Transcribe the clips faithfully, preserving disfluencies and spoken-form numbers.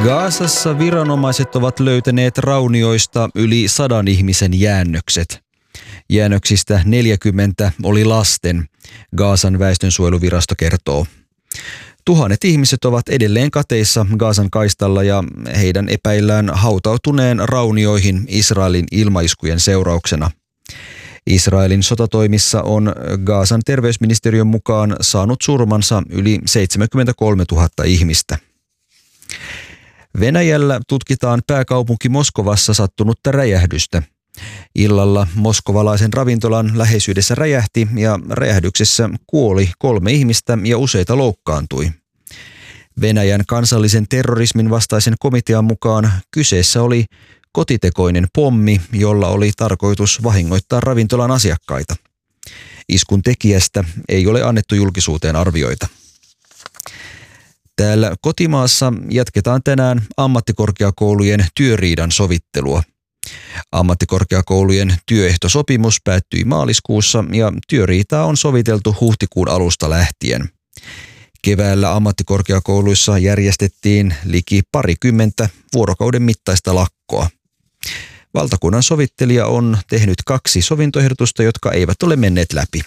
Gazassa viranomaiset ovat löytäneet raunioista yli sadan ihmisen jäännökset. Jäännöksistä neljäkymmentä oli lasten, Gazan väestönsuojeluvirasto kertoo. Tuhannet ihmiset ovat edelleen kateissa Gazan kaistalla ja heidän epäillään hautautuneen raunioihin Israelin ilmaiskujen seurauksena. Israelin sotatoimissa on Gazan terveysministeriön mukaan saanut surmansa yli seitsemänkymmentäkolmetuhatta ihmistä. Venäjällä tutkitaan pääkaupunki Moskovassa sattunutta räjähdystä. Illalla moskovalaisen ravintolan läheisyydessä räjähti ja räjähdyksessä kuoli kolme ihmistä ja useita loukkaantui. Venäjän kansallisen terrorismin vastaisen komitean mukaan kyseessä oli kotitekoinen pommi, jolla oli tarkoitus vahingoittaa ravintolan asiakkaita. Iskun tekijästä ei ole annettu julkisuuteen arvioita. Täällä kotimaassa jatketaan tänään ammattikorkeakoulujen työriidan sovittelua. Ammattikorkeakoulujen työehtosopimus päättyi maaliskuussa ja työriitaa on soviteltu huhtikuun alusta lähtien. Keväällä ammattikorkeakouluissa järjestettiin liki parikymmentä vuorokauden mittaista lakkoa. Valtakunnan sovittelija on tehnyt kaksi sovintoehdotusta, jotka eivät ole menneet läpi.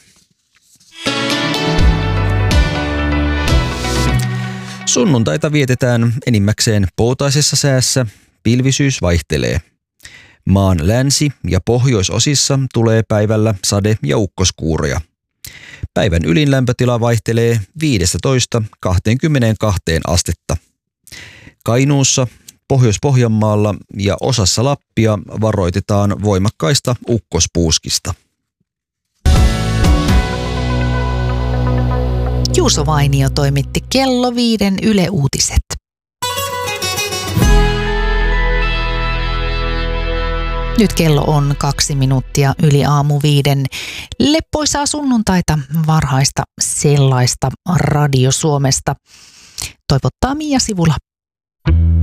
Sunnuntaita vietetään enimmäkseen poutaisessa säässä, pilvisyys vaihtelee. Maan länsi- ja pohjoisosissa tulee päivällä sade- ja ukkoskuuroja. Päivän ylin lämpötila vaihtelee viisitoista kaksikymmentäkaksi astetta. Kainuussa, Pohjois-Pohjanmaalla ja osassa Lappia varoitetaan voimakkaista ukkospuuskista. Juuso Vainio toimitti kello viiden Yle Uutiset. Nyt kello on kaksi minuuttia yli aamu viiden. Leppoisaa sunnuntaita, varhaista sellaista Radio Suomesta. Toivottaa Mia Sivula.